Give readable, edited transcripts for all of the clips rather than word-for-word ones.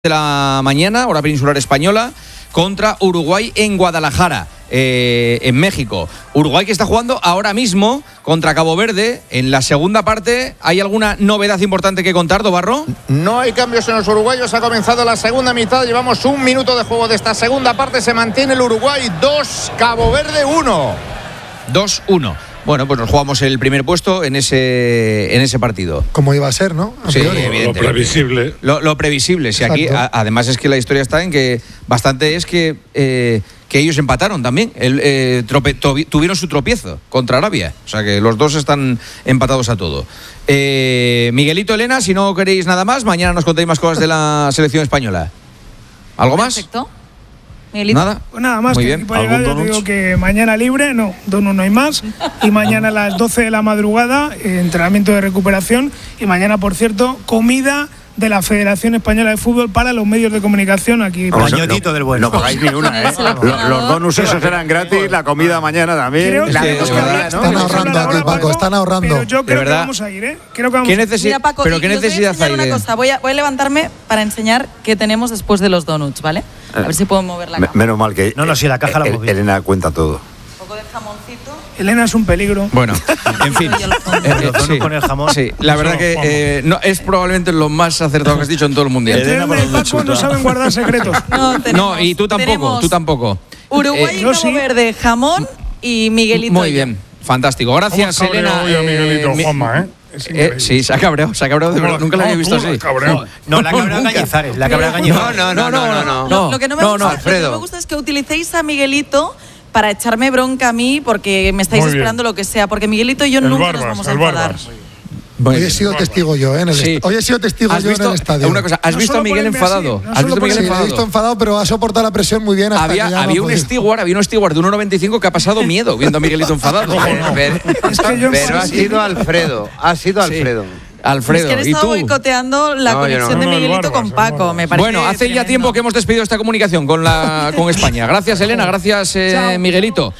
de la mañana, hora peninsular española, contra Uruguay en Guadalajara, en México. Uruguay que está jugando ahora mismo contra Cabo Verde. En la segunda parte, ¿hay alguna novedad importante que contar, Dobarro? No hay cambios en los uruguayos, ha comenzado la segunda mitad, llevamos un minuto de juego de esta segunda parte, se mantiene el Uruguay 2, Cabo Verde 1. 2-1. Bueno, pues nos jugamos el primer puesto en ese partido. Como iba a ser, ¿no? Sí, evidentemente. Lo previsible. Lo previsible. Si aquí, además es que la historia está en que bastante es que ellos empataron también. Tuvieron su tropiezo contra Arabia. O sea que los dos están empatados a todo. Miguelito, Elena, si no queréis nada más, mañana nos contéis más cosas de la selección española. ¿Algo más? Perfecto. Miguelito. ¿Nada? Pues nada más. Muy que bien. para llegar, ya te digo que mañana libre, no hay más. Y mañana a las 12 de la madrugada, entrenamiento de recuperación. Y mañana, por cierto, comida de la Federación Española de Fútbol para los medios de comunicación aquí. Bañotito del bueno. No pagáis ni una, ¿eh? Los bonus esos eran gratis, la comida mañana también. Creo que están ahorrando aquí, Paco, están ahorrando. Pero yo creo que verdad. vamos a ir, ¿eh? Creo que vamos ¿Qué a ir. necesidad? Mira, Paco, ¿Pero qué y os necesidad voy a hay enseñar de...? una cosa. Voy a levantarme para enseñar qué tenemos después de los donuts, ¿vale? A ver si puedo mover la cámara. Menos mal que No, si la caja la hemos visto. Elena cuenta todo. Un poco de jamoncito. Elena es un peligro. Bueno, en fin. Los donuts con el jamón. Sí, la verdad que no, es probablemente lo más acertado que has dicho en todo el mundial. Entre Elena y Paco no saben guardar secretos. No, Y tú tampoco. Uruguay y yo Cabo sí. Verde, jamón y Miguelito. Muy bien, fantástico. Gracias, ¿Cómo has Elena. cabreado hoy a Miguelito, Juanma, ¿eh? Es increíble. Sí, se ha cabreado de verdad. Nunca la había visto así. No, la cabra Cañizares. La cabra Cañizares. Lo que no me gusta, Alfredo. Lo que no me gusta es que utilicéis a Miguelito para echarme bronca a mí porque me estáis Muy bien. esperando lo que sea. Porque Miguelito y yo El nunca nos Barbas, vamos a el enfadar. Barbas. Muy Hoy he bien. sido testigo yo, ¿eh? Hoy he sido testigo ¿Has yo en visto el estadio. una cosa? ¿Has No visto a solo Miguel ponerme enfadado? así, no ¿Has solo visto a Miguel Sí, lo he enfadado? visto enfadado, pero ha soportado la presión muy bien hasta que ya no Había un puede. steward de 1,95 que ha pasado miedo viendo a Miguelito enfadado. Es que yo Pero ha sido Alfredo. Alfredo, Es que han ¿y estado tú? boicoteando la conexión de No, el Miguelito Barbas, con el Paco. Barbas. Me parece Bueno, hace ya tremendo. tiempo que hemos despedido esta comunicación con España. Gracias, Elena, gracias, Miguelito.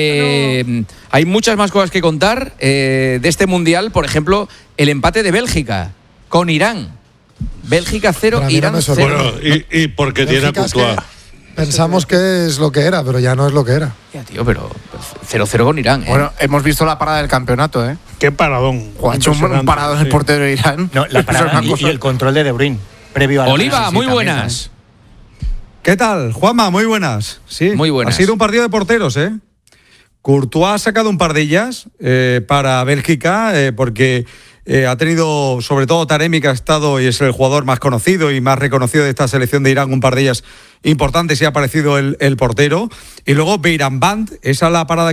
Hay muchas más cosas que contar de este Mundial. Por ejemplo, el empate de Bélgica con Irán. Bélgica 0, Pero a mí no Irán me 0. sorprende. Bueno, y porque tiene a Bélgica es Courtois. que pensamos que es lo que era, pero ya no es lo que era. Ya, tío, pero 0-0 con Irán, ¿eh? Bueno, hemos visto la parada del campeonato, ¿eh? Qué paradón. Ha hecho un parado en el portero de Irán. No, la parada Eso es una cosa. y el control de De Bruyne. Previo a la Oliva, sí, muy también, buenas. ¿Qué tal, Juanma? Muy buenas. Sí, Muy buenas. Ha sido un partido de porteros, ¿eh? Courtois ha sacado un par de ellas para Bélgica porque ha tenido, sobre todo Taremi, que ha estado y es el jugador más conocido y más reconocido de esta selección de Irán, un par de ellas importantes y ha aparecido el portero. Y luego Beiran Band, esa es la parada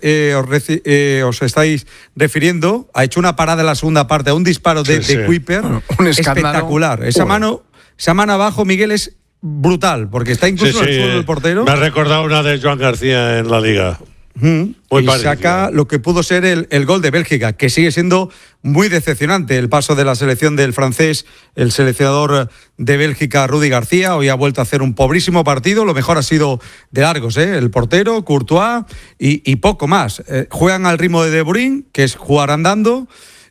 que os estáis refiriendo, ha hecho una parada en la segunda parte, un disparo de Kuiper Un escándalo. espectacular. Esa mano abajo, Miguel, es brutal, porque está incluso en el suelo del portero. Me ha recordado una de Joan García en la Liga. Muy Y parecida. saca lo que pudo ser el gol de Bélgica, que sigue siendo muy decepcionante el paso de la selección del francés, el seleccionador de Bélgica, Rudi García. Hoy ha vuelto a hacer un pobrísimo partido, lo mejor ha sido de largos, el portero, Courtois y poco más. Juegan al ritmo de Bruyne, que es jugar andando.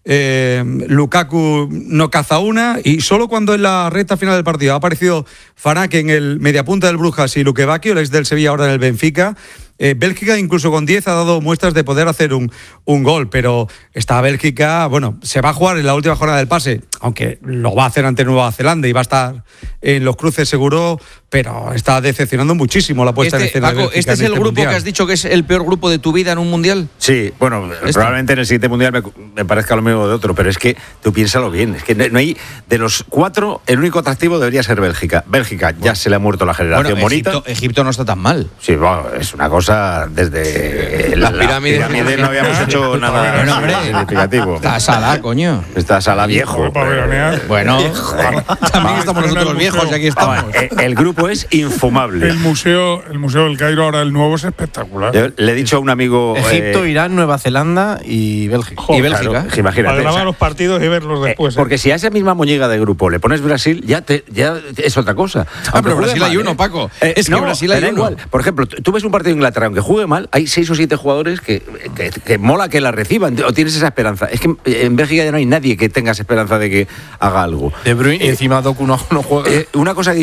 Lukaku no caza una y solo cuando en la recta final del partido ha aparecido Fanak en el mediapunta del Brujas y Luque Bacchio, el ex del Sevilla, ahora en el Benfica. Bélgica incluso con 10 ha dado muestras de poder hacer un gol, pero esta Bélgica, bueno, se va a jugar en la última jornada del pase, aunque lo va a hacer ante Nueva Zelanda y va a estar en los cruces seguro, pero está decepcionando muchísimo la puesta en escena de Paco, Bélgica ¿este es en el grupo mundial. que has dicho que es el peor grupo de tu vida en un mundial? Sí, bueno, probablemente en el siguiente mundial me parezca lo mismo de otro, pero es que tú piénsalo bien, es que no hay, de los cuatro, el único atractivo debería ser Bélgica. Bélgica ya se le ha muerto la generación Bueno, bonita. Egipto no está tan mal. Sí, bueno, es una cosa desde Las pirámides. no habíamos hecho nada Bueno, hombre, significativo. Está Sala, coño. Está Sala viejo. Para veranear. Bueno, también estamos nosotros los viejos y aquí estamos. El grupo es infumable. El museo del Cairo, ahora el nuevo, es espectacular. Yo le he dicho a un amigo. Egipto, Irán, Nueva Zelanda y Bélgica. Y Bélgica. Claro, Para imagínate. grabar o sea, los partidos y verlos después. porque si a esa misma moñiga de grupo le pones Brasil, ya es otra cosa. Pero Aunque Brasil juegue hay mal, uno, Paco. Es Es que que Brasil hay da uno. igual. Por ejemplo, tú ves un partido de Inglaterra, aunque juegue mal, hay 6 o 7 jugadores que mola que la reciban, o tienes esa esperanza. Es que en Bélgica ya no hay nadie que tenga esa esperanza de que haga algo. De Bruyne y encima Doku no juega. Una cosa que